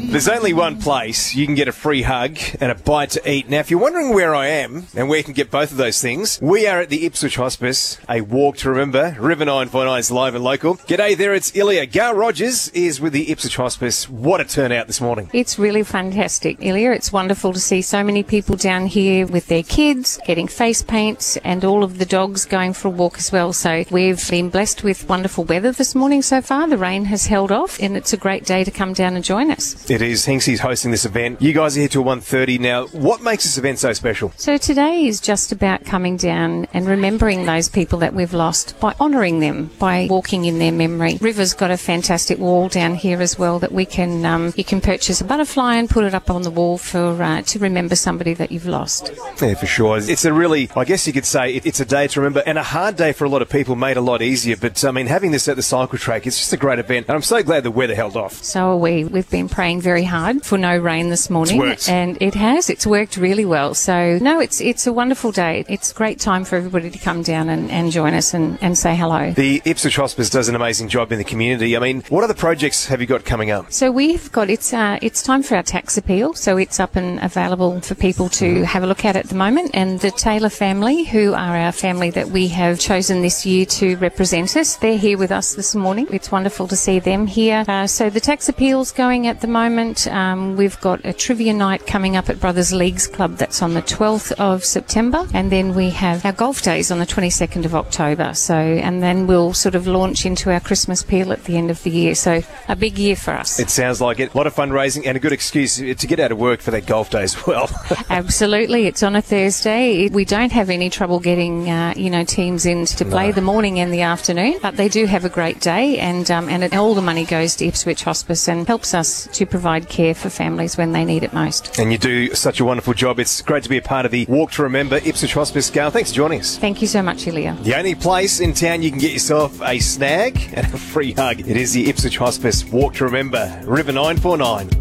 There's only one place you can get a free hug and a bite to eat. Now, if you're wondering where I am and where you can get both of those things, we are at the Ipswich Hospice, a walk to remember. River 949 is live and local. G'day there, it's Ilya. Gar Rogers is with the Ipswich Hospice. What a turnout this morning. It's really fantastic, Ilya. It's wonderful to see so many people down here with their kids, getting face paints, and all of the dogs going for a walk as well. So we've been blessed with wonderful weather this morning so far. The rain has held off, and it's a great day to come down and join us. It is. Hinksy's hosting this event. You guys are here till 1:30 now. What makes this event so special? So today is just about coming down and remembering those people that we've lost by honouring them, by walking in their memory. River's got a fantastic wall down here as well that we can you can purchase a butterfly and put it up on the wall for to remember somebody that you've lost. Yeah, for sure. It's a really, I guess you could say, it's a day to remember, and a hard day for a lot of people, made a lot easier. But I mean, having this at the cycle track, it's just a great event, and I'm so glad the weather held off. So are we. We've been praying very hard for no rain this morning. It's worked. And it has. It's worked really well. So, no, it's a wonderful day. It's a great time for everybody to come down and join us and say hello. The Ipswich Hospice does an amazing job in the community. I mean, what other projects have you got coming up? So we've got, it's time for our tax appeal. So it's up and available for people to have a look at the moment. And the Taylor family, who are our family that we have chosen this year to represent us, they're here with us this morning. It's wonderful to see them here. So the tax appeal's going at the moment. We've got a trivia night coming up at Brothers Leagues Club. That's on the 12th of September. And then we have our golf days on the 22nd of October. So, and then we'll sort of launch into our Christmas peel at the end of the year. So a big year for us. It sounds like it. A lot of fundraising and a good excuse to get out of work for that golf day as well. Absolutely. It's on a Thursday. We don't have any trouble getting, teams in to play the morning and the afternoon, but they do have a great day, and all the money goes to Ipswich Hospice and helps us to provide care for families when they need it most. And you do such a wonderful job. It's great to be a part of the Walk to Remember Ipswich Hospice. Gar, thanks for joining us. Thank you so much, Ilya. The only place in town you can get yourself a snag and a free hug. It is the Ipswich Hospice Walk to Remember, River 949.